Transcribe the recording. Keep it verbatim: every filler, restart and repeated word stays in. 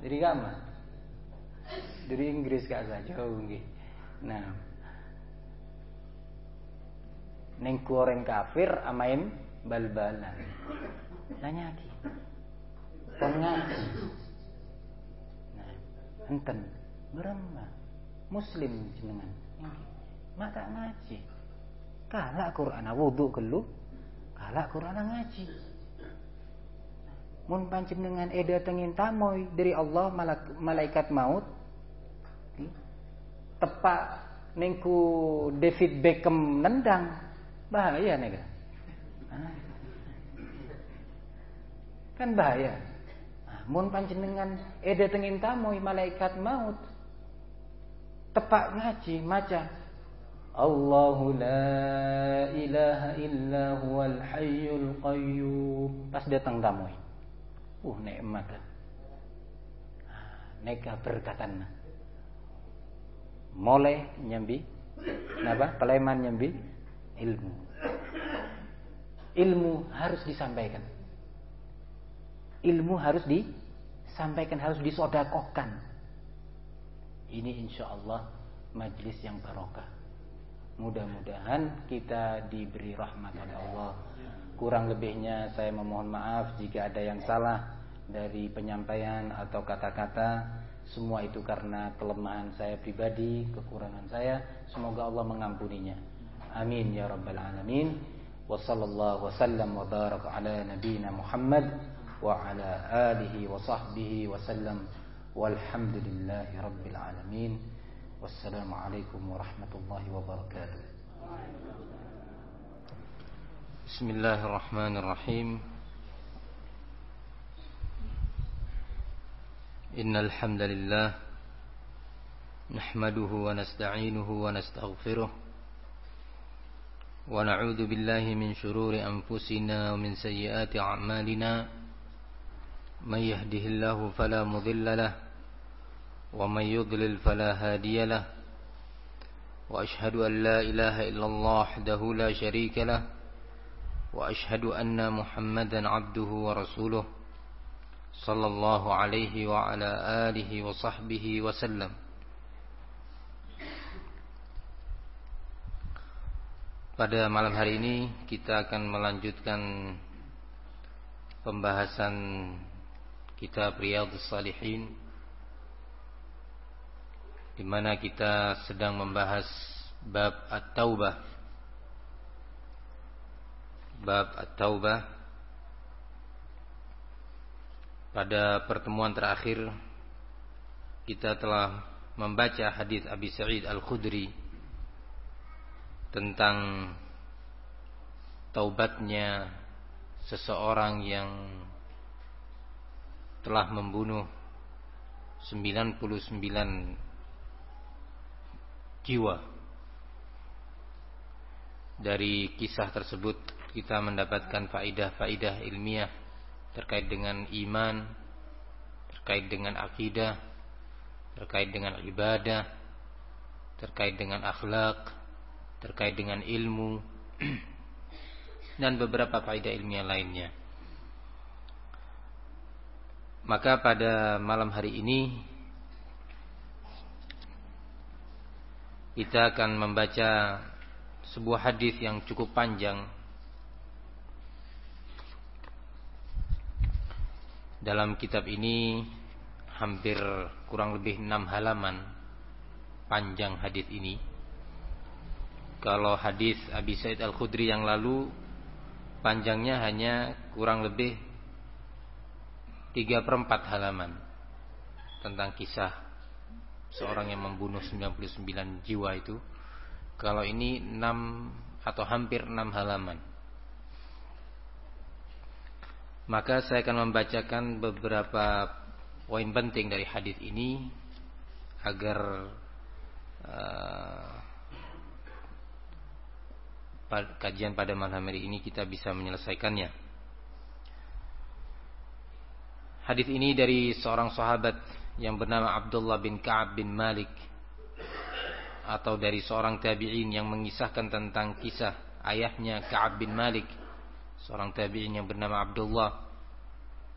Dari kama? Dari Inggris gak saja. Oh, nggih. Nah. Neng goreng kafir amain bal-balan. Nanya lagi. Kon ngaji. Nah, enten berema muslim jenengan. Nggih. Mak tak ngaji. Kalah Quran wudu gelu. Kalah Quran ngaji. Mun panjenengan eda tengin tamoy dari Allah malaikat maut tepak nengku David Beckham nendang bahaya nega kan bahaya. Mun panjenengan eda tengin tamoy malaikat maut tepak ngaji maca Allahu la ilaha illa huwal hayyul qayyum pas datang tamoy. Uh nikmat. Neka berkatan. Mulai nyambi napa? Peleman nyambi ilmu. Ilmu harus disampaikan. Ilmu harus disampaikan, harus disodakohkan. Ini insyaallah majlis yang barokah. Mudah-mudahan kita diberi rahmat oleh Allah. Kurang lebihnya saya memohon maaf jika ada yang salah dari penyampaian atau kata-kata. Semua itu karena kelemahan saya pribadi, kekurangan saya. Semoga Allah mengampuninya. Amin ya rabbal alamin. Wa sallallahu wasallam wa baraka ala nabiyyina Muhammad wa ala alihi wa sahbihi wasallam. Walhamdulillahi rabbil alamin. Wassalamualaikum warahmatullahi wabarakatuh. Bismillahirrahmanirrahim. Innal hamdalillah nahmaduhu wa nasta'inuhu wa nastaghfiruh wa na'udzu billahi min shururi anfusina wa min sayyiati a'malina may yahdihillahu fala mudilla lahu wa may yudlil fala hadiya lahu wa ashhadu an la ilaha illallah wahdahu la syarika lahu wa ashhadu anna Muhammadan 'abduhu wa rasuluh sallallahu alaihi wa ala alihi wa sahbihi wa sallam. Pada malam hari ini kita akan melanjutkan pembahasan kitab Riyadhus Shalihin, di mana kita sedang membahas bab At-Taubah. Bab At-Taubah. Pada pertemuan terakhir kita telah membaca hadis Abi Sa'id Al-Khudri tentang taubatnya seseorang yang telah membunuh sembilan puluh sembilan jiwa. Dari kisah tersebut kita mendapatkan faidah-faidah ilmiah terkait dengan iman, terkait dengan akidah, terkait dengan ibadah, terkait dengan akhlak, terkait dengan ilmu dan beberapa faedah ilmiah lainnya. Maka pada malam hari ini kita akan membaca sebuah hadis yang cukup panjang. Dalam kitab ini hampir kurang lebih enam halaman panjang hadis ini. Kalau hadis Abi Sa'id Al-Khudri yang lalu panjangnya hanya kurang lebih tiga per empat halaman tentang kisah seorang yang membunuh sembilan puluh sembilan jiwa itu. Kalau ini enam atau hampir enam halaman. Maka saya akan membacakan beberapa poin penting dari hadis ini agar uh, kajian pada malam hari ini kita bisa menyelesaikannya. Hadis ini dari seorang sahabat yang bernama Abdullah bin Ka'ab bin Malik, atau dari seorang tabi'in yang mengisahkan tentang kisah ayahnya Ka'ab bin Malik, seorang tabi'in yang bernama Abdullah.